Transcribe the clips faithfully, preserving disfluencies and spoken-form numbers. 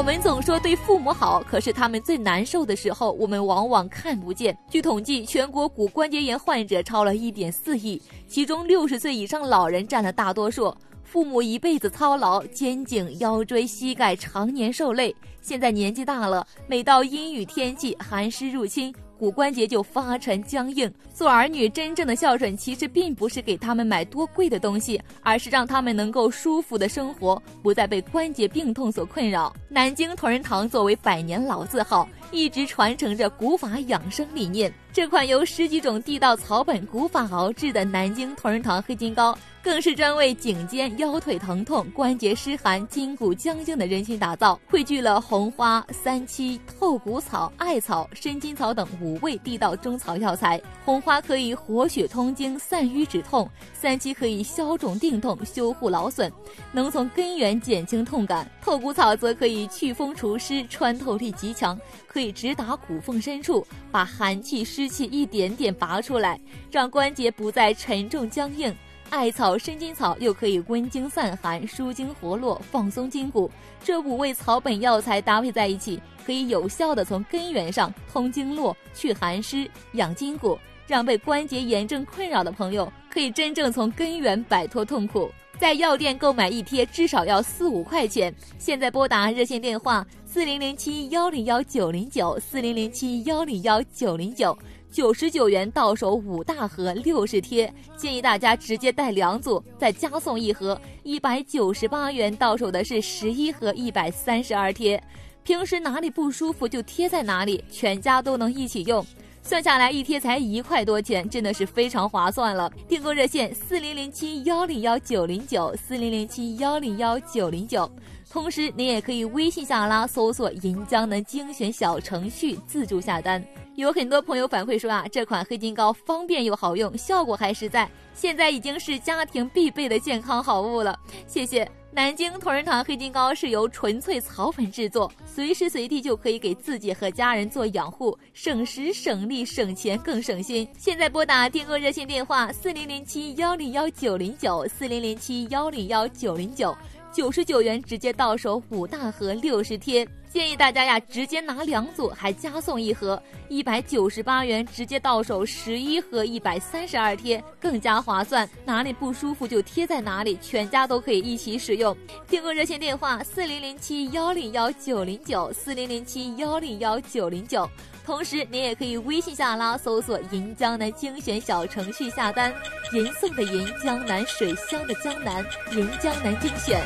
们总说对父母好，可是他们最难受的时候我们往往看不见。据统计，全国骨关节炎患者超了 一点四亿，其中六十岁以上老人占了大多数。父母一辈子操劳，肩颈、腰椎、膝盖常年受累，现在年纪大了，每到阴雨天气，寒湿入侵，骨关节就发沉僵硬。做儿女真正的孝顺，其实并不是给他们买多贵的东西，而是让他们能够舒服的生活，不再被关节病痛所困扰。南京同仁堂作为百年老字号，一直传承着古法养生理念。这款由十几种地道草本古法熬制的南京同仁堂黑金膏，更是专为颈肩、腰腿疼痛、关节湿寒、筋骨僵硬的人群打造，汇聚了红花、三七、透骨草、艾草、生筋草等五味地道中草药材。红花可以活血通经、散瘀止痛，三七可以消肿定痛、修护劳损，能从根源减轻痛感。透骨草则可以祛风除湿，穿透力极强，可以直达骨缝深处，把寒气湿气一点点拔出来，让关节不再沉重僵硬。艾草、生筋草又可以温经散寒、舒筋活络、放松筋骨，这五味草本药材搭配在一起，可以有效地从根源上通经络、去寒湿、养筋骨，让被关节炎症困扰的朋友可以真正从根源摆脱痛苦。在药店购买一贴至少要四五块钱，现在拨打热线电话四零零七幺零幺九零九四零零七幺零幺九零九，九十九元到手五大盒六十贴，建议大家直接带两组，再加送一盒，一百九十八元到手的是十一盒一百三十二贴。平时哪里不舒服就贴在哪里，全家都能一起用。算下来一贴才一块多钱，真的是非常划算了。订购热线四零零七幺零幺九零九四零零七幺零幺九零九。同时您也可以微信下拉搜索银江的精选小程序自助下单。有很多朋友反馈说啊，这款黑金膏方便又好用，效果还实在，现在已经是家庭必备的健康好物了。谢谢。南京同仁堂黑金膏是由纯粹草本制作，随时随地就可以给自己和家人做养护，省时省力省钱更省心。现在拨打订购热线电话四零零七幺零幺九零九四零零七幺零幺九零九，九十九元直接到手五大盒六十贴。建议大家呀，直接拿两组，还加送一盒，一百九十八元直接到手十一盒一百三十二贴，更加划算。哪里不舒服就贴在哪里，全家都可以一起使用。订购热线电话四零零七幺零幺九零九四零零七幺零幺九零九。同时您也可以微信下拉搜索银江南精选小程序下单，银送的银，江南水乡的江南，银江南精选。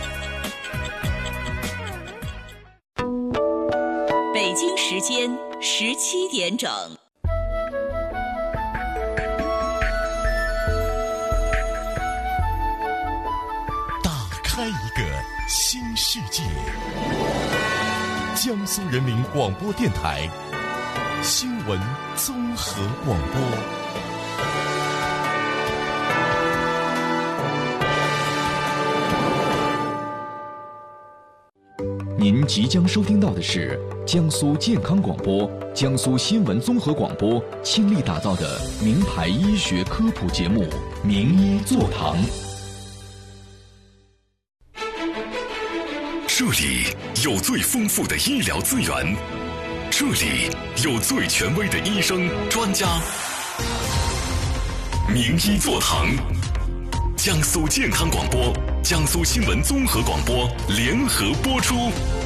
北京时间十七点整。 打开一个新世界。江苏人民广播电台新闻综合广播。您即将收听到的是江苏健康广播、江苏新闻综合广播倾力打造的名牌医学科普节目《名医座堂》。这里有最丰富的医疗资源，这里有最权威的医生专家。名医座堂，江苏健康广播、江苏新闻综合广播联合播出。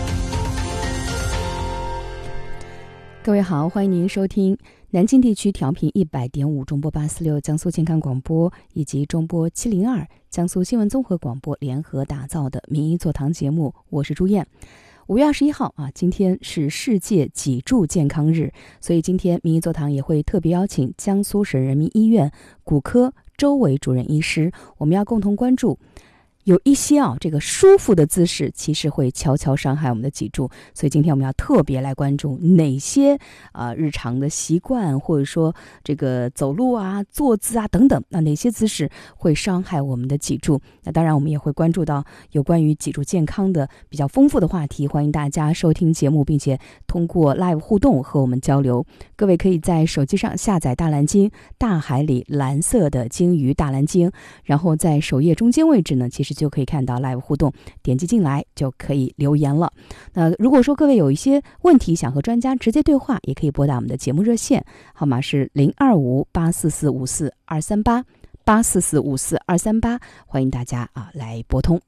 各位好，欢迎您收听南京地区调频一百点五中波八四六江苏健康广播以及中波七零二江苏新闻综合广播联合打造的名医座堂节目，我是朱燕。五月二十一号啊，今天是世界脊柱健康日，所以今天名医座堂也会特别邀请江苏省人民医院骨科周伟主任医师，我们要共同关注有一些啊，这个舒服的姿势其实会悄悄伤害我们的脊柱，所以今天我们要特别来关注哪些啊、呃、日常的习惯，或者说这个走路啊、坐姿啊等等，那哪些姿势会伤害我们的脊柱？那当然，我们也会关注到有关于脊柱健康的比较丰富的话题，欢迎大家收听节目，并且通过 live 互动和我们交流。各位可以在手机上下载大蓝鲸，大海里蓝色的鲸鱼大蓝鲸，然后在首页中间位置呢，其实就可以看到 live 互动，点击进来就可以留言了。那如果说各位有一些问题想和专家直接对话，也可以拨打我们的节目热线，号码是零二五八四四五四二三八八四四五四二三八，欢迎大家啊来拨通。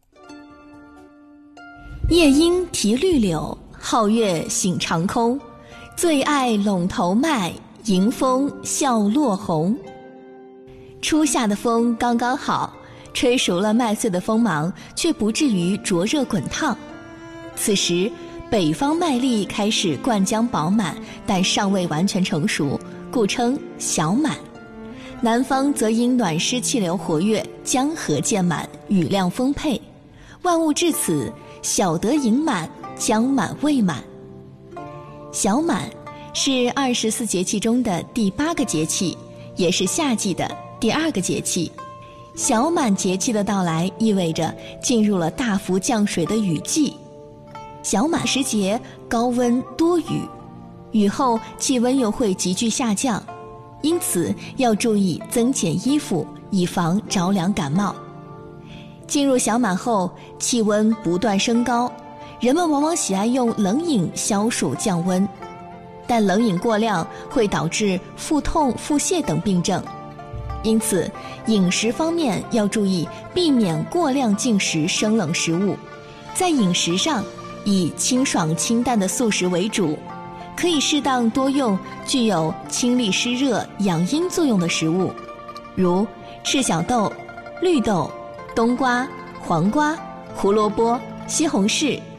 夜莺啼绿柳，皓月醒长空。最爱陇头麦，迎风笑落红。初夏的风刚刚好，吹熟了麦穗的锋芒，却不至于灼热滚烫。此时北方麦粒开始灌浆饱满，但尚未完全成熟，故称小满。南方则因暖湿气流活跃，江河渐满，雨量丰沛，万物至此小得盈满，将满未满。小满是二十四节气中的第八个节气，也是夏季的第二个节气。小满节气的到来，意味着进入了大幅降水的雨季。小满时节高温多雨，雨后气温又会急剧下降，因此要注意增减衣服，以防着凉感冒。进入小满后，气温不断升高，人们往往喜爱用冷饮消暑降温，但冷饮过量会导致腹痛、腹泻等病症。因此饮食方面要注意避免过量进食生冷食物，在饮食上以清爽清淡的素食为主，可以适当多用具有清利湿热、养阴作用的食物，如赤小豆、绿豆、冬瓜、黄瓜、胡萝卜、西红柿、